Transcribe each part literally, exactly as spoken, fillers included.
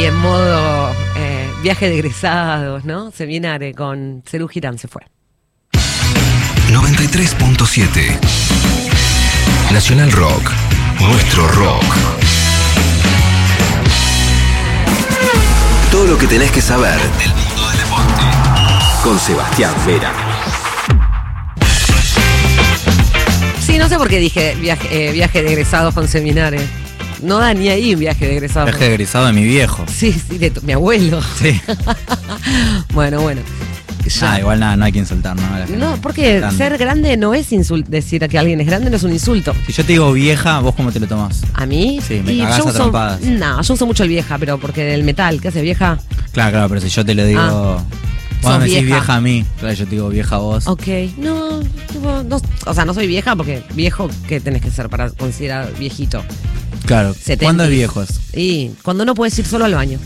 en modo eh, viaje de egresados, ¿no? Se viene Are con Serú Girán, se fue. noventa y tres punto siete Nacional Rock, nuestro rock. Todo lo que tenés que saber del mundo del deporte. Con Sebastián Vera. Sí, no sé por qué dije viaje, eh, viaje de egresados con Seminare. No da ni ahí un viaje de egresados. Viaje de egresado de mi viejo. Sí, sí, de tu, mi abuelo. Sí. Bueno, bueno. Ya. Ah, igual nada, no hay que insultar, ¿no? A la gente. No, porque Grande. ser grande no es insulto. Decir que alguien es grande no es un insulto. Si yo te digo vieja, ¿vos cómo te lo tomás? ¿A mí? Sí, me Y cagás yo a uso, trompadas. No, yo uso mucho el vieja, pero porque el metal, ¿qué hace vieja? Claro, claro, pero si yo te lo digo... Ah. Vos Sos me decís vieja. vieja a mí. Claro, yo te digo vieja a vos. Ok, no, no, no, o sea, no soy vieja porque viejo, ¿qué tenés que ser para considerar viejito? Claro. setenta. ¿Cuándo es viejos? Y cuando no puedes ir solo al baño.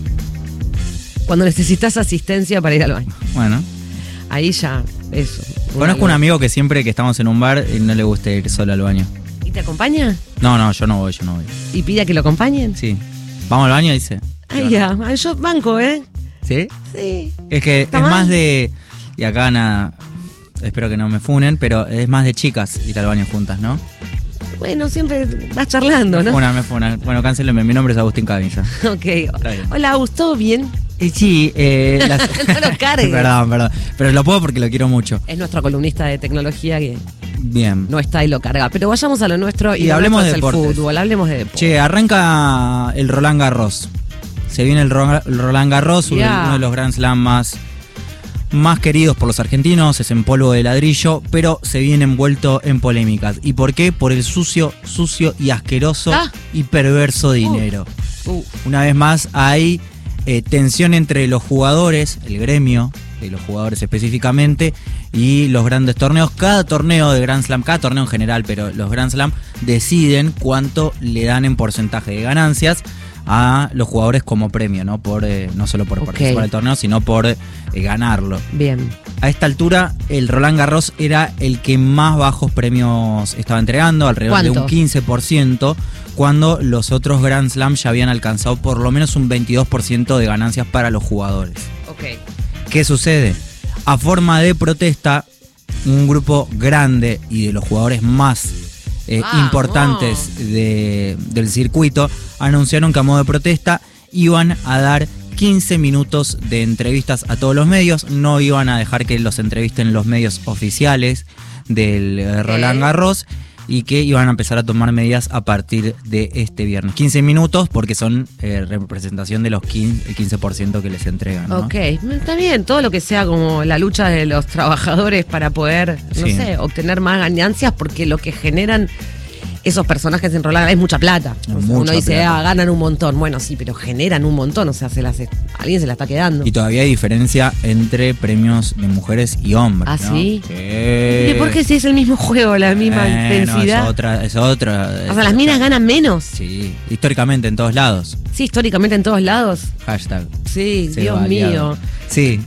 Cuando necesitas asistencia para ir al baño. Bueno. Ahí ya, eso. Conozco un amigo que siempre que estamos en un bar y no le gusta ir solo al baño. ¿Y te acompaña? No, no, yo no voy, yo no voy. ¿Y pide a que lo acompañen? Sí. ¿Vamos al baño? Dice. Ay, ya, ay, yo banco, ¿eh? ¿Sí? Sí. Es que es ¿Está mal? más de... Y acá nada... Espero que no me funen, pero es más de chicas ir al baño juntas, ¿no? Bueno, siempre vas charlando, ¿no? Una me funan. Bueno, cancelenme. Mi nombre es Agustín Cavilla. Ok. bien. Hola, Agus, ¿todo bien? Eh, sí, eh... las- No lo cargues. Perdón, perdón. Pero lo puedo porque lo quiero mucho. Es nuestro columnista de tecnología que Bien. no está y lo carga. Pero vayamos a lo nuestro y, Y lo hablemos nuestro de es el deportes. fútbol. Hablemos de deporte. Che, arranca el Roland Garros. Se viene el Ro- el Roland Garros, uno- Ya. uno de los Grand Slam más, más queridos por los argentinos, es en polvo de ladrillo, pero se viene envuelto en polémicas. ¿Y por qué? Por el sucio, sucio y asqueroso Ah. y perverso dinero. Uh, Una vez más hay eh, tensión entre los jugadores, el gremio de los jugadores específicamente, y los grandes torneos. Cada torneo de Grand Slam, cada torneo en general, pero los Grand Slam deciden cuánto le dan en porcentaje de ganancias a los jugadores como premio, ¿no? Por eh, no solo por Ok. participar del torneo, sino por eh, ganarlo. bien. A esta altura, el Roland Garros era el que más bajos premios estaba entregando, alrededor de ¿Cuánto? un quince por ciento, cuando los otros Grand Slam ya habían alcanzado por lo menos un veintidós por ciento de ganancias para los jugadores. Ok. ¿Qué sucede? A forma de protesta, un grupo grande y de los jugadores más eh, Vamos. importantes de- del circuito anunciaron que a modo de protesta iban a dar quince minutos de entrevistas a todos los medios. No iban a dejar que los entrevisten los medios oficiales del eh, Roland Garros y que iban a empezar a tomar medidas a partir de este viernes. quince minutos porque son eh, representación de los quince, el quince por ciento que les entregan, ¿no? Ok, está bien, todo lo que sea como la lucha de los trabajadores para poder, no Sí. sé, obtener más ganancias, porque lo que generan esos personajes en Roland es mucha plata. O sea, Mucha uno dice, plata. ah, ganan un montón. Bueno, sí, pero generan un montón, o sea, se las, alguien se la está quedando. Y todavía hay diferencia entre premios de mujeres y hombres. ¿Ah, ¿no? sí? Sí. ¿Y por qué si es el mismo juego, la misma Bueno, intensidad? Es otra, es otra. O sea, las minas ganan menos. Sí, históricamente en todos lados. Sí, históricamente en todos lados. Hashtag. Sí, Se Dios valiado. mío. Sí.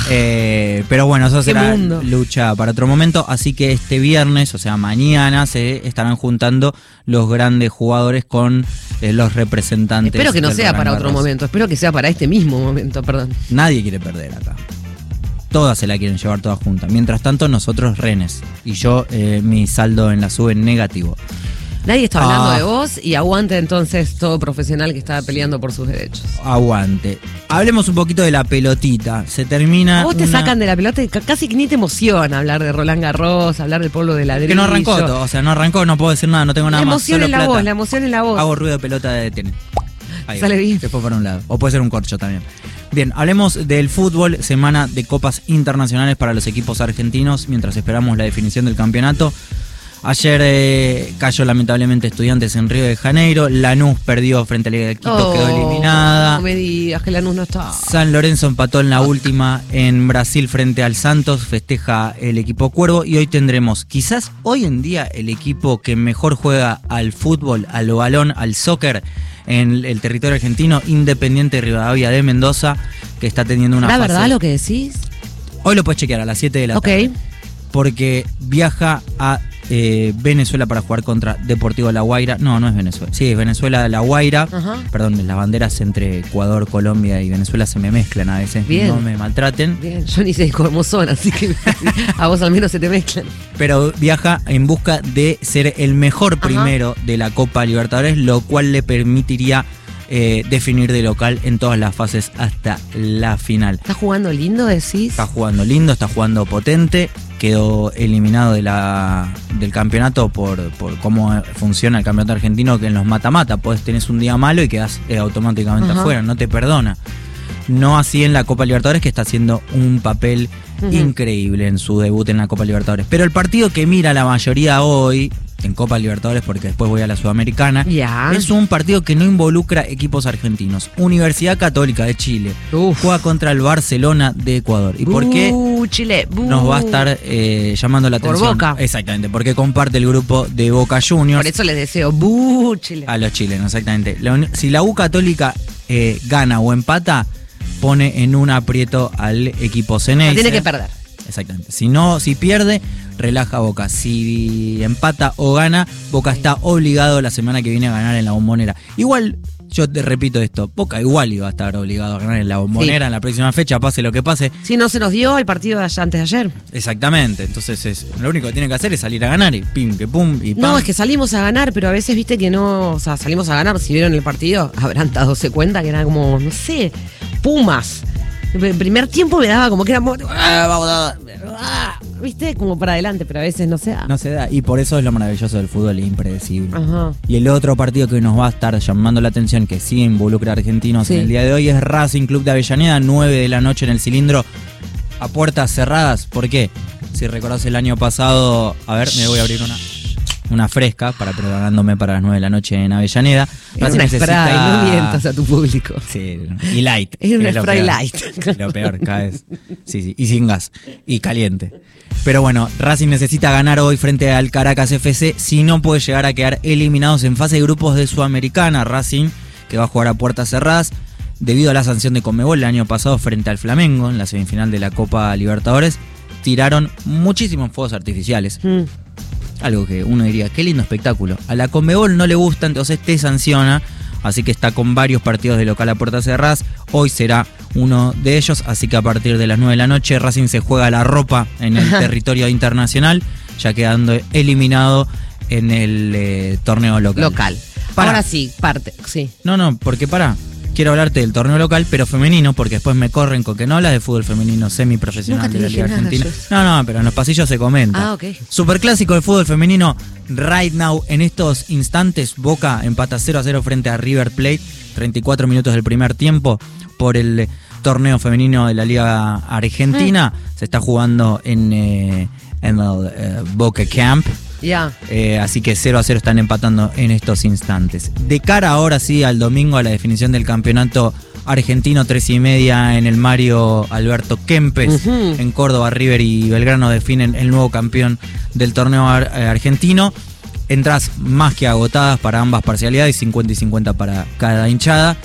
Eh, pero bueno, eso Qué será mundo. lucha para otro momento. Así que este viernes, o sea, mañana, se estarán juntando los grandes jugadores con eh, los representantes. Espero que no del sea Roland para otro Garros. momento, espero que sea para este mismo momento, perdón. Nadie quiere perder acá. Todas se la quieren llevar todas juntas. Mientras tanto, nosotros renes. Y yo, eh, mi saldo en la sube negativo. Nadie está hablando Ah. de vos y aguante entonces todo profesional que está peleando por sus derechos. Aguante. Hablemos un poquito de la pelotita. Se termina. A vos te una- sacan de la pelota y ca- casi que ni te emociona hablar de Roland Garros, hablar del pueblo de ladrillo. Que no arrancó todo. O sea, no arrancó, no puedo decir nada, no tengo La nada más. emoción Solo en la plata. voz, la emoción en la voz. Hago ruido de pelota de tenis. Ahí Sale va. bien. Se fue para un lado. O puede ser un corcho también. Bien, hablemos del fútbol. Semana de copas internacionales para los equipos argentinos mientras esperamos la definición del campeonato. Ayer eh, cayó lamentablemente Estudiantes en Río de Janeiro. Lanús perdió frente a Liga de Quito, Oh, quedó eliminada. No me digas que Lanús no está. San Lorenzo empató en la última en Brasil frente al Santos, festeja el equipo Cuervo y hoy tendremos quizás hoy en día el equipo que mejor juega al fútbol, al balón, al soccer en el territorio argentino, Independiente Rivadavia de Mendoza, que está teniendo una ¿La fase... verdad lo que decís? Hoy lo puedes chequear a las siete de la Ok. tarde. Porque viaja a eh, Venezuela para jugar contra Deportivo La Guaira. No, no es Venezuela. Sí, es Venezuela La Guaira. Ajá. Perdón, las banderas entre Ecuador, Colombia y Venezuela se me mezclan a veces. Bien. No me maltraten. Bien, yo ni sé cómo son, así que a vos al menos se te mezclan. Pero viaja en busca de ser el mejor Ajá. primero de la Copa Libertadores, lo cual le permitiría eh, definir de local en todas las fases hasta la final. ¿Estás jugando lindo, decís? Está jugando lindo, está jugando potente, quedó eliminado de la, del campeonato por, por cómo funciona el campeonato argentino, que en los mata-mata podés tenés un día malo y quedás eh, automáticamente Ajá. afuera, no te perdona. No así en la Copa Libertadores, que está haciendo un papel Ujú. increíble en su debut en la Copa Libertadores. Pero el partido que mira la mayoría hoy en Copa Libertadores, porque después voy a la Sudamericana, Ya. es un partido que no involucra equipos argentinos. Universidad Católica de Chile Uf. juega contra el Barcelona de Ecuador. ¿Y por qué Buh, Chile. buh. nos va a estar eh, llamando la Por atención? Boca. Exactamente, porque comparte el grupo de Boca Juniors. Por eso les deseo buh, Chile. A los chilenos, exactamente. La uni- si la U Católica eh, gana o empata, pone en un aprieto al equipo La Ceneice. tiene que perder. Exactamente. Si no, si pierde, relaja a Boca. Si empata o gana, Boca está obligado la semana que viene a ganar en la Bombonera. Igual, yo te repito esto, Boca igual iba a estar obligado a ganar en la Bombonera Sí. en la próxima fecha, pase lo que pase. Si no se nos dio el partido de allá antes de ayer. Exactamente. Entonces es, lo único que tiene que hacer es salir a ganar y pim, que pum, y pam. No, es que salimos a ganar, pero a veces viste que no, o sea, salimos a ganar, si vieron el partido, habrán dadose cuenta que era como, no sé, Pumas. El primer tiempo me daba como que era, ah, vamos a- ah, viste, como para adelante, pero a veces no se da. No se da. Y por eso es lo maravilloso del fútbol, es impredecible. Ajá. Y el otro partido que nos va a estar llamando la atención, que sí involucra a argentinos Sí. en el día de hoy, es Racing Club de Avellaneda, nueve de la noche en el Cilindro, a puertas cerradas. ¿Por qué? Si recordás el año pasado, a ver, me voy a abrir una, una fresca para preparándome para las nueve de la noche en Avellaneda. Era una spray, no mientas a tu público. Sí, y light. Era una es lo spray peor. light. Lo peor, cada vez. Sí, sí, y sin gas. Y caliente. Pero bueno, Racing necesita ganar hoy frente al Caracas F C, si no puede llegar a quedar eliminados en fase de grupos de Sudamericana. Racing, que va a jugar a puertas cerradas, debido a la sanción de Conmebol el año pasado frente al Flamengo en la semifinal de la Copa Libertadores, tiraron muchísimos fuegos artificiales. Mm. Algo que uno diría, qué lindo espectáculo. A la Conmebol no le gusta, entonces te sanciona. Así que está con varios partidos de local a puertas cerradas. Hoy será uno de ellos, así que a partir de las nueve de la noche Racing se juega la ropa en el territorio internacional, ya quedando eliminado en el eh, torneo local. Local. Pará. Ahora sí, parte, sí. No, no, porque pará. Quiero hablarte del torneo local, pero femenino, porque después me corren con que no hablas de fútbol femenino semiprofesional Nunca te de la dije Liga nada, Argentina. Jess. No, no, pero en los pasillos se comenta. Ah, ok. Superclásico de fútbol femenino, right now, en estos instantes, Boca empata cero a cero frente a River Plate, treinta y cuatro minutos del primer tiempo, por el torneo femenino de la Liga Argentina. Mm. Se está jugando en, eh, en el eh, Boca Camp. Ya. Eh, así que cero a cero están empatando en estos instantes. De cara ahora sí al domingo, a la definición del campeonato argentino, tres y media en el Mario Alberto Kempes. Ujú. En Córdoba, River y Belgrano definen el nuevo campeón del torneo ar- eh, argentino. Entradas más que agotadas para ambas parcialidades, cincuenta y cincuenta para cada hinchada.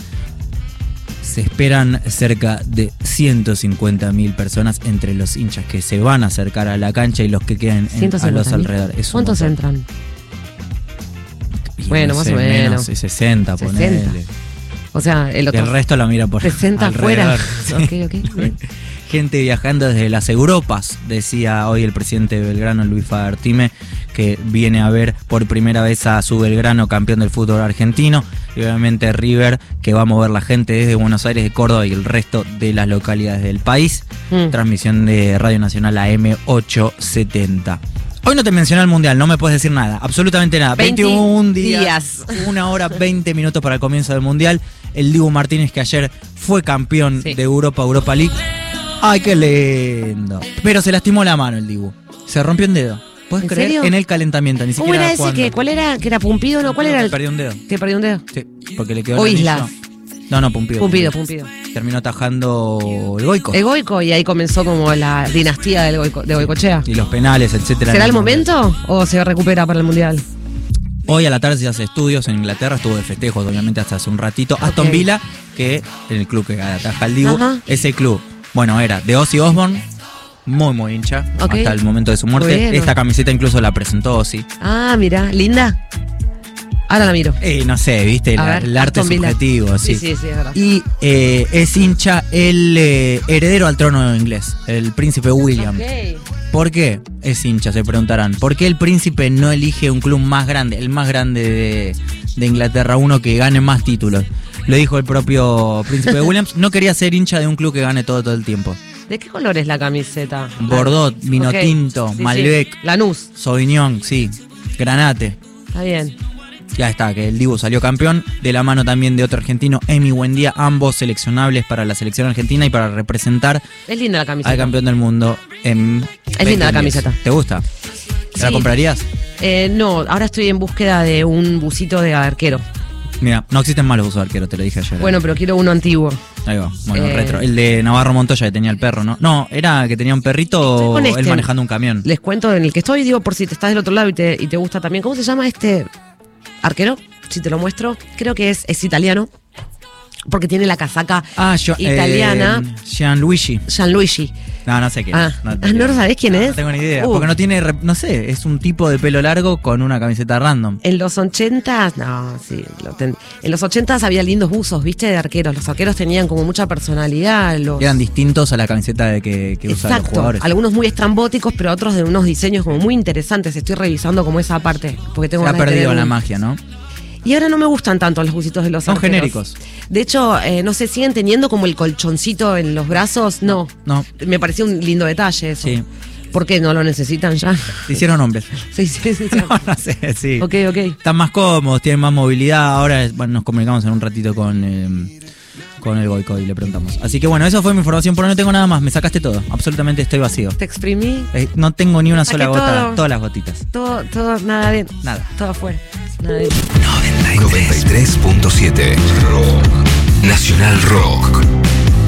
Se esperan cerca de ciento cincuenta mil personas entre los hinchas que se van a acercar a la cancha y los que queden en- a los alrededores. Es un ¿Cuántos montón. entran? Y Bueno, no más sé, o menos. sí, sesenta, ponele. O sea, el Y otro. el resto lo mira por sesenta afuera. alrededor. Ok, ok. Bien. Gente viajando desde las Europas, decía hoy el presidente de Belgrano, Luis Fadertime, que viene a ver por primera vez a su Belgrano campeón del fútbol argentino. Y obviamente River, que va a mover la gente desde Buenos Aires, de Córdoba y el resto de las localidades del país. Mm. Transmisión de Radio Nacional A M ochocientos setenta. Hoy no te mencioné el Mundial, no me puedes decir nada, absolutamente nada. veinte veintiún días, días. una hora, veinte minutos para el comienzo del Mundial. El Dibu Martínez, que ayer fue campeón Sí. de Europa, Europa League. ¡Ay, qué lindo! Pero se lastimó la mano el Dibu. Se rompió un dedo. ¿Puedes ¿En creer? serio? En el calentamiento, ni ¿Cómo siquiera era ese jugando. que? ¿Cuál era? ¿Que era Pumpido? ¿No? ¿Cuál era el? Perdió un dedo. ¿Que perdió un dedo? Sí, porque le quedó O el anillo. Islas. No, no, Pumpido. Pumpido, Pumpido. Terminó atajando el Goico. El Goico, y ahí comenzó como la dinastía del Goico, de Goicochea. Y los penales, etcétera. ¿Será el momento o se recupera para el Mundial? Hoy a la tarde se hace estudios en Inglaterra, estuvo de festejos, obviamente, hasta hace un ratito. Aston Ok. Villa, que en el club que ataja el Dibu, Ajá. ese club, bueno, era de Ozzy Osbourne, muy muy hincha, Ok. hasta el momento de su muerte. Muy bien. Esta camiseta incluso la presentó Ozzy. Ah, mira, linda. Ahora la miro. Eh, no sé, viste, A la- ver, el arte Aston Villa. subjetivo, sí. Sí, sí, sí, es verdad. Y eh, es hincha el eh, heredero al trono inglés, el príncipe William. Ok. ¿Por qué es hincha? Se preguntarán. ¿Por qué el príncipe no elige un club más grande, el más grande de, de Inglaterra, uno que gane más títulos? Lo dijo el propio príncipe Williams. No quería ser hincha de un club que gane todo todo el tiempo. ¿De qué color es la camiseta? Bordeaux, vino Ok. tinto, Sí, sí. Malbec, Lanús. Sauvignon, sí, Granate. Está bien. Ya está, que el Dibu salió campeón, de la mano también de otro argentino, Emi Buendía, ambos seleccionables para la selección argentina y para representar Es linda la camiseta. al campeón del mundo en Es linda la veinte diez. camiseta. ¿Te gusta? ¿Te la Sí. comprarías? Eh, no, ahora estoy en búsqueda de un busito de arquero. Mira, no existen malos buzos arqueros, te lo dije ayer. Bueno, pero quiero uno antiguo. Ahí va, bueno, eh, retro. El de Navarro Montoya que tenía el perro, ¿no? No, era que tenía un perrito Estoy o con él este. manejando un camión. Les cuento en el que estoy, digo, por si te estás del otro lado y te, y te gusta también. ¿Cómo se llama este arquero? Si te lo muestro. Creo que es, es italiano. Porque tiene la casaca Ah, yo, italiana. Eh, Gianluigi. Gianluigi. No, no sé quién Ah, es. ah, ¿no lo sabés quién No, es? No tengo ni idea. Uh. Porque no tiene, rep- no sé, es un tipo de pelo largo con una camiseta random. En los ochentas, no, sí, lo ten- en los ochentas había lindos buzos, viste, de arqueros. Los arqueros tenían como mucha personalidad. Los... Eran distintos a la camiseta de que, que usan los Exacto, jugadores. algunos muy estrambóticos, pero otros de unos diseños como muy interesantes. Estoy revisando como esa parte, porque tengo Se ha ganas de perdido tener la un- magia, ¿no? Y ahora no me gustan tanto los bucitos de los Son arqueros. genéricos. De hecho, eh, no sé, siguen teniendo como el colchoncito en los brazos. No, No, me pareció un lindo detalle eso. sí. ¿Por qué no lo necesitan ya? Se hicieron hombres. Sí, sí, sí. sí. No, no sé, sí. Ok, ok. Están más cómodos, tienen más movilidad. Ahora bueno, nos comunicamos en un ratito con, eh, con el Goico y le preguntamos. Así que bueno, eso fue mi información, pero no tengo nada más. Me sacaste todo. Absolutamente estoy vacío. Te exprimí. Eh, no tengo ni una Saqué sola gota. todo. Todas las gotitas. Todo, todo, nada bien. Nada. Todo afuera. Nada bien. noventa y tres punto siete Rock. Nacional Rock.